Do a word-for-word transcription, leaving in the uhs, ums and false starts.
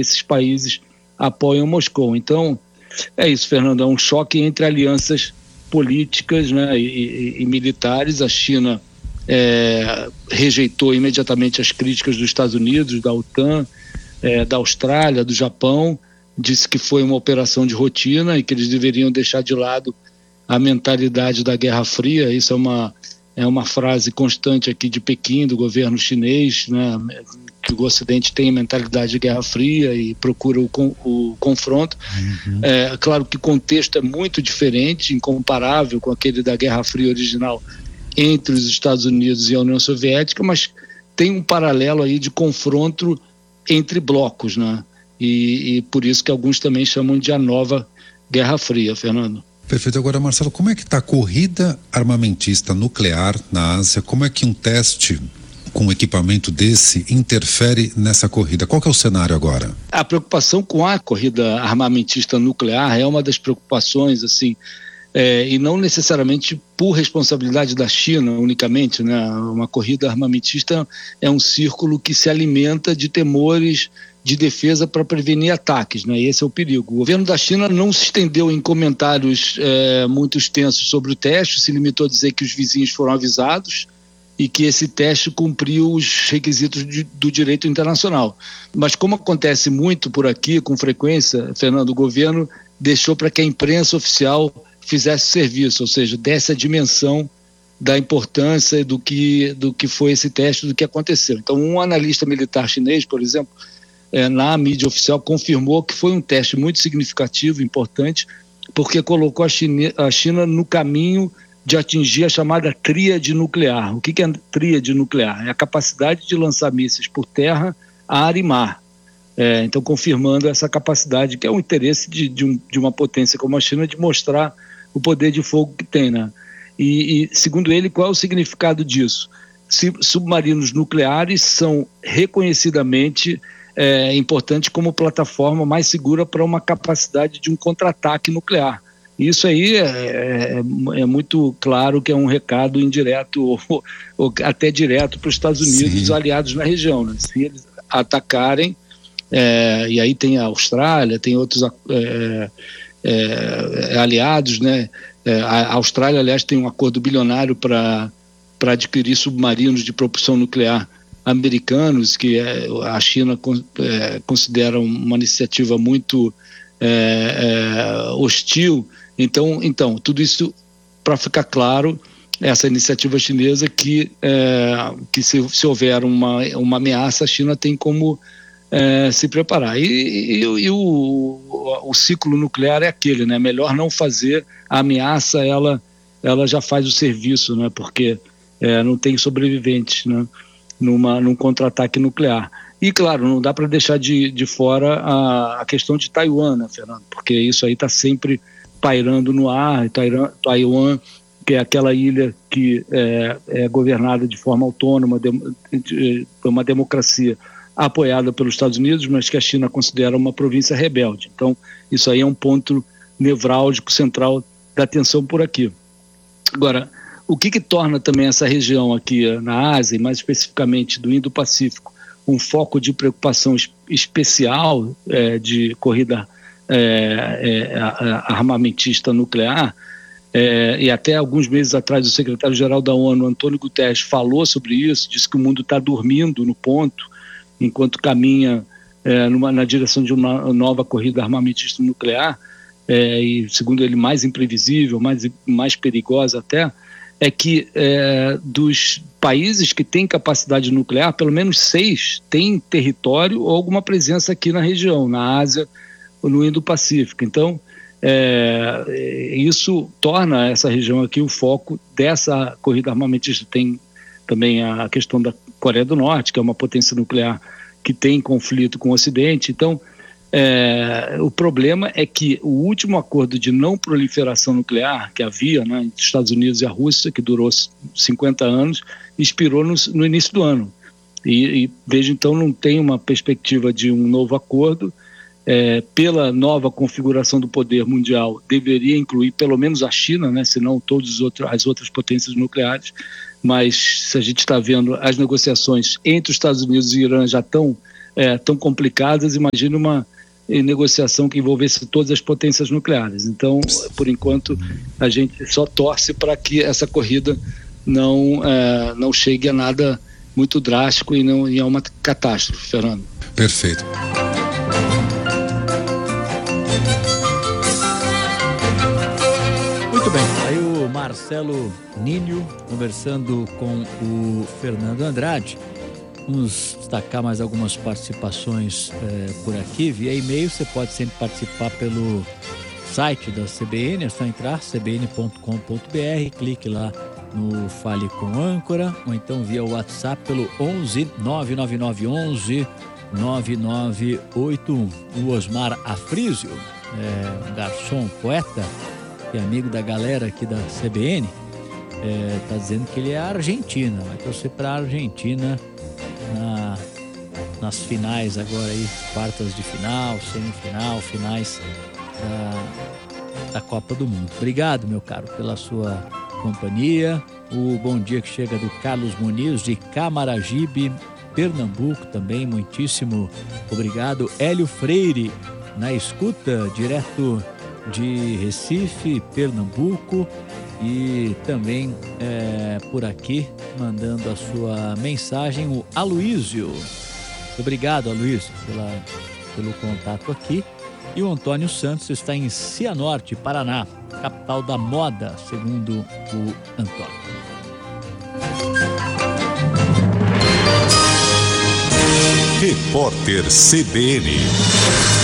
esses países apoiam Moscou. Então, é isso, Fernando, é um choque entre alianças políticas, né, e, e, e militares. A China é, rejeitou imediatamente as críticas dos Estados Unidos, da OTAN, é, da Austrália, do Japão, disse que foi uma operação de rotina e que eles deveriam deixar de lado a mentalidade da Guerra Fria. Isso é uma, é uma frase constante aqui de Pequim, do governo chinês, né, que o Ocidente tem mentalidade de Guerra Fria e procura o, o confronto. Uhum. É claro que o contexto é muito diferente, incomparável com aquele da Guerra Fria original entre os Estados Unidos e a União Soviética, mas tem um paralelo aí de confronto entre blocos, né? E, e por isso que alguns também chamam de a nova Guerra Fria, Fernando. Perfeito. Agora, Marcelo, como é que está a corrida armamentista nuclear na Ásia? Como é que um teste com um equipamento desse interfere nessa corrida? Qual que é o cenário agora? A preocupação com a corrida armamentista nuclear é uma das preocupações, assim, é, e não necessariamente por responsabilidade da China unicamente, né? Uma corrida armamentista é um círculo que se alimenta de temores de defesa para prevenir ataques, né? E esse é o perigo. O governo da China não se estendeu em comentários é, muito extensos sobre o teste, se limitou a dizer que os vizinhos foram avisados e que esse teste cumpriu os requisitos de, do direito internacional. Mas como acontece muito por aqui, com frequência, Fernando, o governo deixou para que a imprensa oficial fizesse serviço, ou seja, desse a dimensão da importância do que, do que foi esse teste, do que aconteceu. Então, um analista militar chinês, por exemplo, é, na mídia oficial, confirmou que foi um teste muito significativo, importante, porque colocou a China, a China no caminho de atingir a chamada tríade nuclear. O que é a tríade nuclear? É a capacidade de lançar mísseis por terra, ar e mar. É, então, confirmando essa capacidade, que é o interesse de, de, um, de uma potência como a China, de mostrar o poder de fogo que tem, né? E, e, segundo ele, qual é o significado disso? Se, submarinos nucleares são reconhecidamente é, importantes como plataforma mais segura para uma capacidade de um contra-ataque nuclear. Isso aí é, é, é muito claro que é um recado indireto ou, ou até direto para os Estados Unidos, Sim. os aliados na região, né? Se eles atacarem, é, e aí tem a Austrália, tem outros é, é, aliados, né? É, a Austrália, aliás, tem um acordo bilionário para para adquirir submarinos de propulsão nuclear americanos, que é, a China é, considera uma iniciativa muito é, é, hostil. Então, então, tudo isso para ficar claro, essa iniciativa chinesa que, é, que se, se houver uma, uma ameaça, a China tem como é, se preparar. E, e, e o, o, o ciclo nuclear é aquele, né? Melhor não fazer a ameaça, ela, ela já faz o serviço, né? Porque é, não tem sobreviventes, né? Numa, num contra-ataque nuclear. E, claro, não dá para deixar de, de fora a, a questão de Taiwan, né, Fernando? Porque isso aí está sempre pairando no ar. Taiwan, Taiwan, que é aquela ilha que é, é governada de forma autônoma, de, de, de uma democracia apoiada pelos Estados Unidos, mas que a China considera uma província rebelde. Então, isso aí é um ponto nevrálgico, central da tensão por aqui. Agora, o que, que torna também essa região aqui na Ásia, e mais especificamente do Indo-Pacífico, um foco de preocupação especial é, de corrida é, é, armamentista nuclear, é, e até alguns meses atrás o secretário-geral da ONU, Antônio Guterres, falou sobre isso, disse que o mundo está dormindo no ponto, enquanto caminha é, numa, na direção de uma nova corrida armamentista nuclear, é, e segundo ele mais imprevisível, mais, mais perigosa até, é que é, dos países que têm capacidade nuclear, pelo menos seis têm território ou alguma presença aqui na região, na Ásia ou no Indo-Pacífico. Então, é, isso torna essa região aqui o foco dessa corrida armamentista. Tem também a questão da Coreia do Norte, que é uma potência nuclear que tem conflito com o Ocidente. Então, É, o problema é que o último acordo de não proliferação nuclear que havia, né, entre os Estados Unidos e a Rússia, que durou cinquenta anos, expirou no, no início do ano. E, e desde então não tem uma perspectiva de um novo acordo. É, pela nova configuração do poder mundial, deveria incluir pelo menos a China, né, se não todas as outras potências nucleares. Mas se a gente está vendo as negociações entre os Estados Unidos e o Irã já estão é, tão complicadas, imagine uma negociação que envolvesse todas as potências nucleares. Então, por enquanto, a gente só torce para que essa corrida não, é, não chegue a nada muito drástico e não e a uma catástrofe, Fernando. Perfeito. Muito bem, aí o Marcelo Ninho conversando com o Fernando Andrade. Vamos destacar mais algumas participações é, por aqui, via e-mail. Você pode sempre participar pelo site da C B N, é só entrar c b n ponto com ponto b r, clique lá no Fale com Âncora, ou então via WhatsApp pelo onze nove nove nove onze nove nove oito um. O Osmar Afrísio, é, um garçom, poeta e amigo da galera aqui da C B N, está é, dizendo que ele é argentina, vai torcer para a Argentina Na, nas finais agora aí, quartas de final, semifinal, finais da, da Copa do Mundo. Obrigado, meu caro, pela sua companhia. O bom dia que chega do Carlos Muniz de Camaragibe, Pernambuco também, muitíssimo obrigado. Hélio Freire na escuta, direto de Recife, Pernambuco. E também é, por aqui, mandando a sua mensagem, o Aloísio. Muito obrigado, Aloísio, pela, pelo contato aqui. E o Antônio Santos está em Cianorte, Paraná, capital da moda, segundo o Antônio. Repórter C B N.